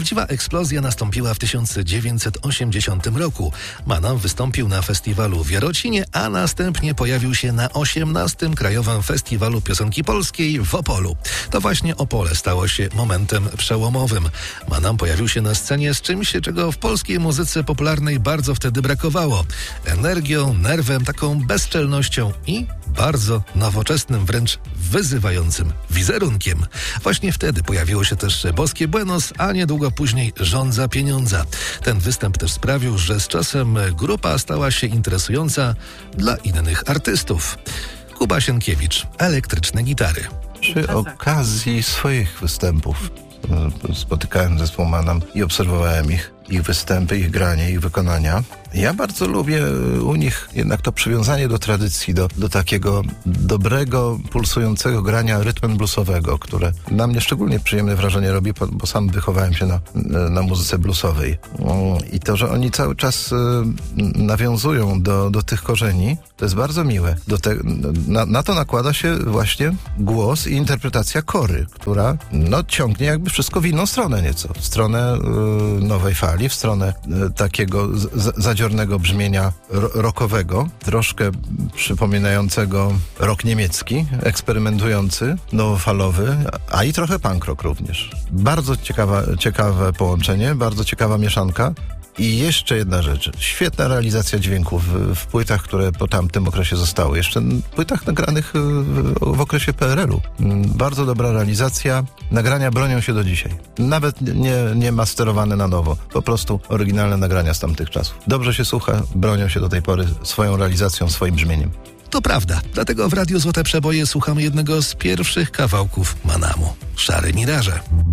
Prawdziwa eksplozja nastąpiła w 1980 roku. Manam wystąpił na festiwalu w Jarocinie, a następnie pojawił się na 18. Krajowym Festiwalu Piosenki Polskiej w Opolu. To właśnie Opole stało się momentem przełomowym. Manam pojawił się na scenie z czymś, czego w polskiej muzyce popularnej bardzo wtedy brakowało. Energią, nerwem, taką bezczelnością i bardzo nowoczesnym, wręcz wyzywającym wizerunkiem. Właśnie wtedy pojawiło się też Boskie Buenos, a niedługo później Żądza Pieniądza. Ten występ też sprawił, że z czasem grupa stała się interesująca dla innych artystów. Kuba Sienkiewicz, Elektryczne Gitary. Przy okazji swoich występów spotykałem zespół Manam i obserwowałem ich występy, ich granie, ich wykonania. Ja bardzo lubię u nich jednak to przywiązanie do tradycji, do takiego dobrego, pulsującego grania rytmem bluesowego, które na mnie szczególnie przyjemne wrażenie robi, bo sam wychowałem się na muzyce bluesowej. I to, że oni cały czas nawiązują do tych korzeni, to jest bardzo miłe. Na to nakłada się właśnie głos i interpretacja kory, która ciągnie jakby wszystko w inną stronę nieco. W stronę nowej fali, w stronę takiego zadziornego brzmienia rockowego, troszkę przypominającego rock niemiecki, eksperymentujący, nowofalowy, a i trochę punk rock również. Bardzo ciekawe połączenie, bardzo ciekawa mieszanka. I jeszcze jedna rzecz. Świetna realizacja dźwięków w płytach, które po tamtym okresie zostały. Jeszcze płytach nagranych w okresie PRL-u. Bardzo dobra realizacja. Nagrania bronią się do dzisiaj. Nawet nie masterowane na nowo. Po prostu oryginalne nagrania z tamtych czasów. Dobrze się słucha, bronią się do tej pory swoją realizacją, swoim brzmieniem. To prawda. Dlatego w Radiu Złote Przeboje słuchamy jednego z pierwszych kawałków Manamu. Szare Miraże.